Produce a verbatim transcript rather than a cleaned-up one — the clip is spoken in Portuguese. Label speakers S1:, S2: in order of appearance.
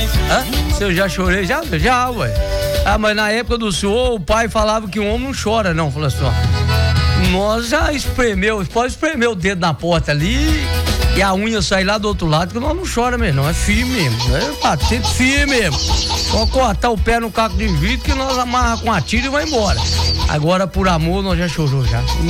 S1: Hã? Se eu já chorei? Já, já, ué. Ah, mas na época do senhor, o pai falava que o homem não chora, não. Falou assim, ó. Nós já espremeu, pode espremer o dedo na porta ali e a unha sair lá do outro lado, que nós não chora mesmo, não. É firme mesmo. É bater firme mesmo. Só cortar o pé no caco de vidro que nós amarra com a tira e vai embora. Agora, por amor, nós já chorou já.